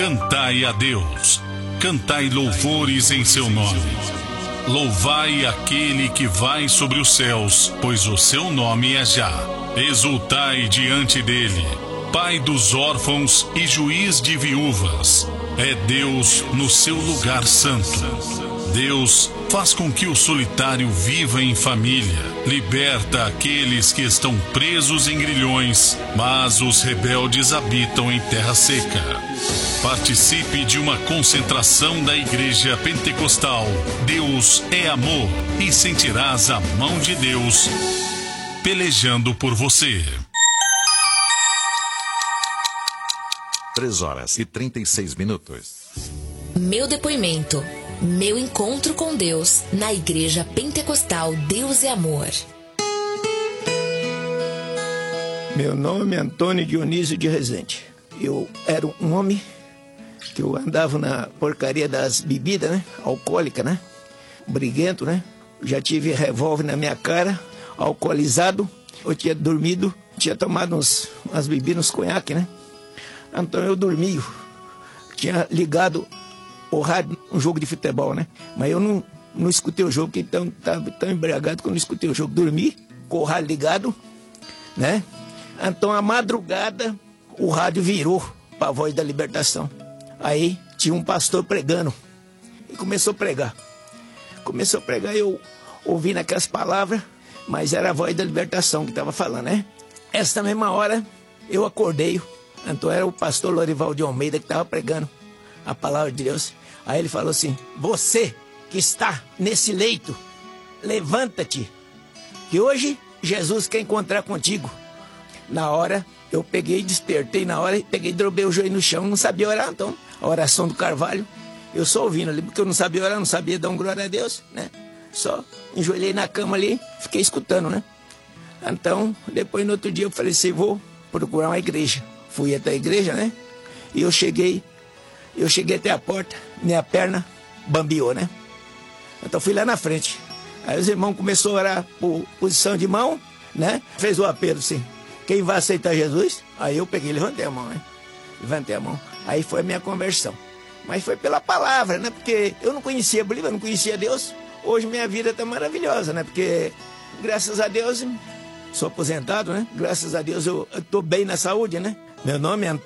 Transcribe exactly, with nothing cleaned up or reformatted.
Cantai a Deus, cantai louvores em seu nome. Louvai aquele que vai sobre os céus, pois o seu nome é Já. Exultai diante dele, Pai dos órfãos e juiz de viúvas. É Deus no seu lugar santo. Deus faz com que o solitário viva em família, liberta aqueles que estão presos em grilhões, mas os rebeldes habitam em terra seca. Participe de uma concentração da Igreja Pentecostal. Deus é amor e sentirás a mão de Deus pelejando por você. três horas e trinta e seis minutos. Meu depoimento. Meu encontro com Deus na Igreja Pentecostal Deus é Amor. Meu nome é Antônio Dionísio de Rezende. Eu era um homem que eu andava na porcaria das bebidas, né? Alcoólica, né? Briguento, né? Já tive revólver na minha cara, alcoolizado. Eu tinha dormido, tinha tomado uns, umas bebidas, uns conhaque, né? Então eu dormi. Tinha ligado o rádio, um jogo de futebol, né? Mas eu não, não escutei o jogo, porque então estava tão embriagado que eu não escutei o jogo. Dormi, com o rádio ligado, né? Então, à madrugada, o rádio virou para a Voz da Libertação. Aí, tinha um pastor pregando. E começou a pregar. Começou a pregar, eu ouvi naquelas palavras, mas era a Voz da Libertação que estava falando, né? Essa mesma hora, eu acordei. Então, era o pastor Lorival de Almeida que estava pregando a palavra de Deus. Aí ele falou assim: você que está nesse leito, levanta-te, que hoje Jesus quer encontrar contigo. Na hora, eu peguei, despertei na hora, peguei, drobei o joelho no chão, não sabia orar, então, a oração do Carvalho, eu só ouvindo ali, porque eu não sabia orar, não sabia dar um glória a Deus, né? Só enjoelhei na cama ali, fiquei escutando, né? Então, depois no outro dia eu falei assim, vou procurar uma igreja. Fui até a igreja, né? E eu cheguei, eu cheguei até a porta, minha perna bambiou, né? Então fui lá na frente. Aí os irmãos começaram a orar por posição de mão, né? Fez o apelo assim: quem vai aceitar Jesus? Aí eu peguei, levantei a mão, né? Levantei a mão. Aí foi a minha conversão. Mas foi pela palavra, né? Porque eu não conhecia a Bíblia, eu não conhecia Deus. Hoje minha vida está maravilhosa, né? Porque, graças a Deus, sou aposentado, né? Graças a Deus eu estou bem na saúde, né? Meu nome é